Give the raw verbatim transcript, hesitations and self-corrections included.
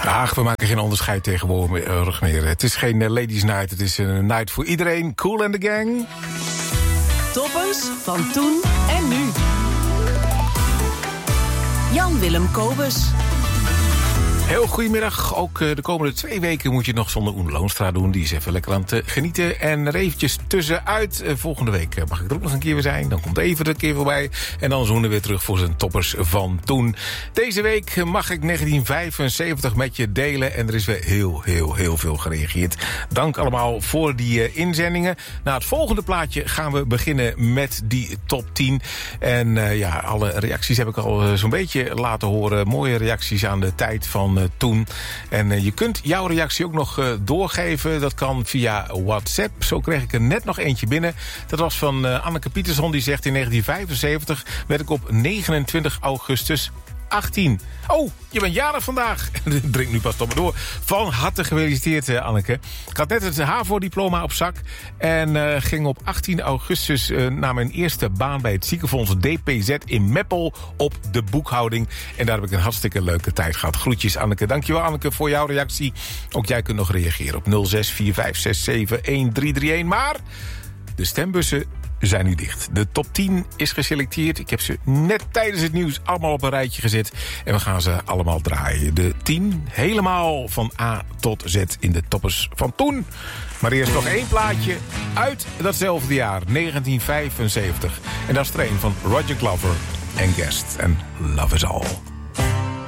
Ach, we maken geen onderscheid tegenwoordig meer. Het is geen ladies night, het is een night voor iedereen. Kool and the Gang. Toppers van toen en nu. Jan-Willem Kobus. Heel goedemiddag. Ook de komende twee weken moet je het nog zonder Oen Loonstra doen. Die is even lekker aan het genieten. En er eventjes tussenuit. Volgende week mag ik er ook nog een keer weer zijn. Dan komt even een keer voorbij. En dan is Oen weer terug voor zijn toppers van toen. Deze week mag ik negentien vijfenzeventig met je delen. En er is weer heel, heel, heel veel gereageerd. Dank allemaal voor die uh, inzendingen. Na het volgende plaatje gaan we beginnen met die top tien. En uh, ja, alle reacties heb ik al uh, zo'n beetje laten horen. Mooie reacties aan de tijd van Uh, toen. En uh, je kunt jouw reactie ook nog uh, doorgeven. Dat kan via WhatsApp. Zo kreeg ik er net nog eentje binnen. Dat was van uh, Anneke Pieterson. Die zegt in negentien vijfenzeventig werd ik op negenentwintig augustus achttien. Oh, je bent jarig vandaag. Drink nu pas tot me door. Van harte gefeliciteerd, uh, Anneke. Ik had net het HAVO-diploma op zak. En uh, ging op achttien augustus uh, naar mijn eerste baan bij het ziekenfonds D P Z in Meppel op de boekhouding. En daar heb ik een hartstikke leuke tijd gehad. Groetjes, Anneke. Dankjewel, Anneke, voor jouw reactie. Ook jij kunt nog reageren op nul zes vier vijf zes zeven een drie drie een. Maar de stembussen zijn nu dicht. De top tien is geselecteerd. Ik heb ze net tijdens het nieuws allemaal op een rijtje gezet. En we gaan ze allemaal draaien. De tien helemaal van A tot Z in de toppers van toen. Maar eerst nog één plaatje uit datzelfde jaar, negentien vijfenzeventig. En dat is er een van Roger Glover en Guest. En Love Is All.